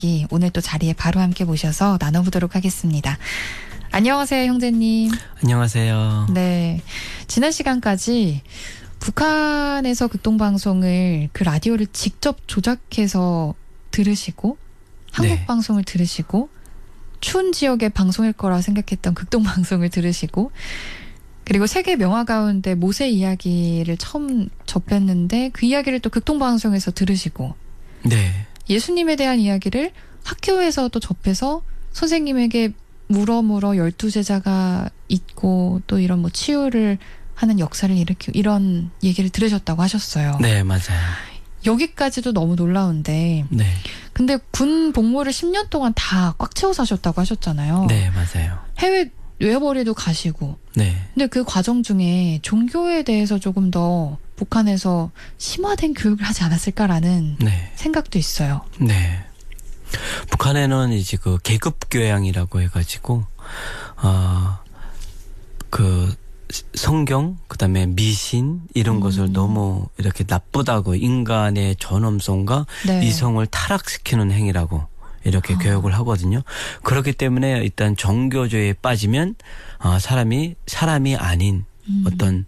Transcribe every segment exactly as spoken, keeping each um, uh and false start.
오늘 또 자리에 바로 함께 모셔서 나눠보도록 하겠습니다. 안녕하세요, 형제님. 안녕하세요. 네, 지난 시간까지 북한에서 극동방송을 그 라디오를 직접 조작해서 들으시고 한국 네. 방송을 들으시고 추운 지역의 방송일 거라 생각했던 극동방송을 들으시고 그리고 세계 명화 가운데 모세 이야기를 처음 접했는데 그 이야기를 또 극동방송에서 들으시고 네. 예수님에 대한 이야기를 학교에서 또 접해서 선생님에게 물어 물어 열두 제자가 있고 또 이런 뭐 치유를 하는 역사를 일으키고 이런 얘기를 들으셨다고 하셨어요. 네, 맞아요. 여기까지도 너무 놀라운데 네. 근데 군 복무를 십 년 동안 다 꽉 채워서 하셨다고 하셨잖아요. 네, 맞아요. 해외 외벌이도 가시고 네. 근데 그 과정 중에 종교에 대해서 조금 더 북한에서 심화된 교육을 하지 않았을까라는 네. 생각도 있어요. 네. 북한에는 이제 그 계급 교양이라고 해가지고 어, 그 성경 그다음에 미신 이런 음. 것을 너무 이렇게 나쁘다고 인간의 존엄성과 네. 이성을 타락시키는 행위라고 이렇게 아. 교육을 하거든요. 그렇기 때문에 일단 종교주의에 빠지면 어, 사람이 사람이 아닌 음. 어떤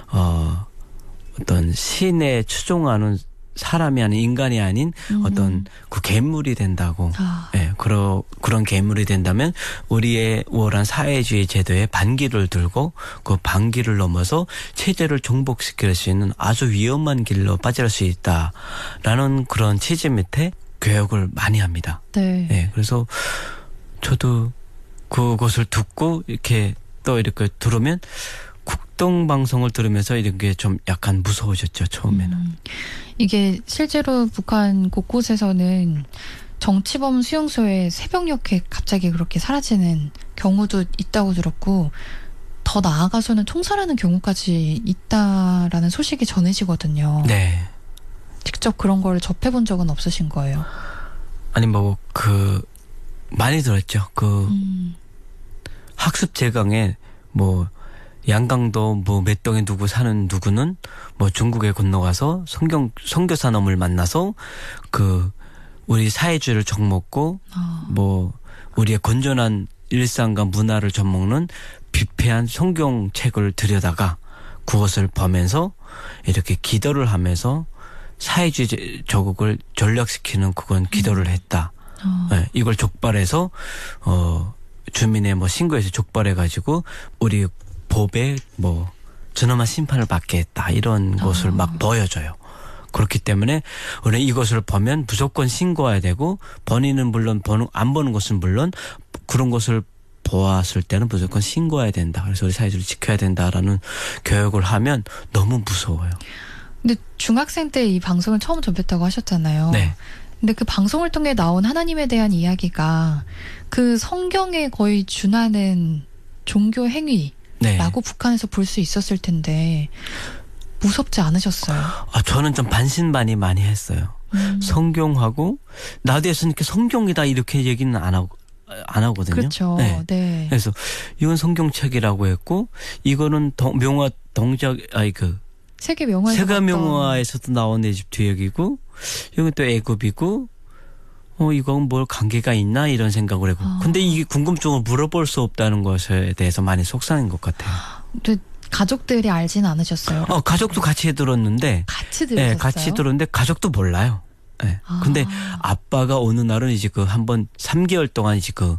어 어떤 신에 추종하는 사람이 아닌 인간이 아닌 음. 어떤 그 괴물이 된다고. 아. 예, 그러, 그런 괴물이 된다면 우리의 우월한 사회주의 제도에 반기를 들고 그 반기를 넘어서 체제를 종복시킬 수 있는 아주 위험한 길로 빠질 수 있다라는 그런 취지 밑에 교육을 많이 합니다. 네. 예, 그래서 저도 그것을 듣고 이렇게 또 이렇게 들으면 국동방송을 들으면서 이렇게 좀 약간 무서워졌죠, 처음에는. 음. 이게 실제로 북한 곳곳에서는 정치범 수용소에 새벽녘에 갑자기 그렇게 사라지는 경우도 있다고 들었고 더 나아가서는 총살하는 경우까지 있다라는 소식이 전해지거든요. 네. 직접 그런 걸 접해본 적은 없으신 거예요? 아니 뭐 그 많이 들었죠. 그 음. 학습 제강에 뭐 양강도 뭐 몇 동에 누구 사는 누구는 뭐 중국에 건너가서 성경 선교사 놈을 만나서 그 우리 사회주의를 적먹고 아. 뭐 우리의 건전한 일상과 문화를 접먹는 비폐한 성경책을 들여다가 그것을 보면서 이렇게 기도를 하면서 사회주의 조국을 전락시키는 그건 기도를 했다. 어. 네, 이걸 족발해서 어 주민의 뭐 신고해서 족발해가지고 우리 법에 뭐 준엄한 심판을 받게 했다 이런 어. 것을 막 보여줘요. 그렇기 때문에 우리 이것을 보면 무조건 신고해야 되고 본인은 물론 보는 안 보는 것은 물론 그런 것을 보았을 때는 무조건 신고해야 된다. 그래서 우리 사회주의를 지켜야 된다라는 교육을 하면 너무 무서워요. 근데 중학생 때 이 방송을 처음 접했다고 하셨잖아요. 네. 근데 그 방송을 통해 나온 하나님에 대한 이야기가 그 성경에 거의 준하는 종교 행위라고 네. 북한에서 볼 수 있었을 텐데 무섭지 않으셨어요? 아, 저는 좀 반신반의 많이 했어요. 음. 성경하고 라디오에서는 이렇게 성경이다 이렇게 얘기는 안 하고 안 하거든요. 그렇죠. 네. 네. 그래서 이건 성경책이라고 했고 이거는 동, 명화 동작 아니 그 세계 명화에서 세계 봤던- 명화에서도 나온 에집트 얘기고 이건 또 애굽이고 어 이건 뭘 관계가 있나 이런 생각을 하고 아. 근데 이게 궁금증을 물어볼 수 없다는 것에 대해서 많이 속상한 것 같아요. 근데 가족들이 알지는 않으셨어요? 어 가족도 같이 들었는데 같이 들으셨어요? 네, 같이 들었는데 가족도 몰라요. 네. 아. 근데 아빠가 어느 날은 이제 그 한번 삼 개월 동안 이제 그,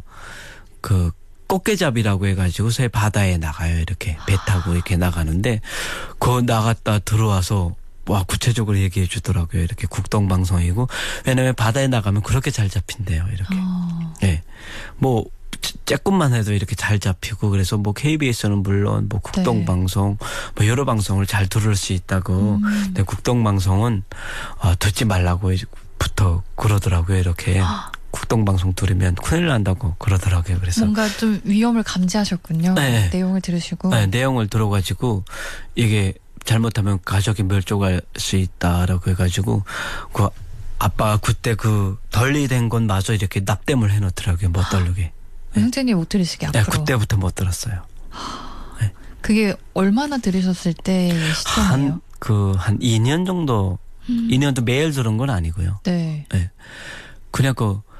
그 꽃게잡이라고 해가지고 새 바다에 나가요. 이렇게 배 타고 이렇게 나가는데 그 나갔다 들어와서 와 구체적으로 얘기해 주더라고요. 이렇게 국동방송이고 왜냐면 바다에 나가면 그렇게 잘 잡힌대요. 이렇게. 아. 네. 뭐 조금만 해도 이렇게 잘 잡히고 그래서 뭐 케이비에스는 물론 뭐 국동방송 뭐 여러 방송을 잘 들을 수 있다고. 음. 근데 국동방송은 어, 듣지 말라고부터 그러더라고요. 이렇게 국동방송 들으면 큰일 난다고 그러더라고요. 그래서 뭔가 좀 위험을 감지하셨군요. 네. 내용을 들으시고. 네, 내용을 들어가지고 이게 잘못하면 가족이 멸종할 수 있다라고 해가지고 그 아빠가 그때 그 덜리된 건 마저 이렇게 납땜을 해놓더라고요. 못 덜리게. 네. 형제님 못 들으시게 앞으로. 네, 그때부터 못 들었어요. 네. 그게 얼마나 들으셨을 때 시점이에요? 한 그 한 이 년 정도 음. 이 년도 매일 들은 건 아니고요. 네. 네. 그냥 그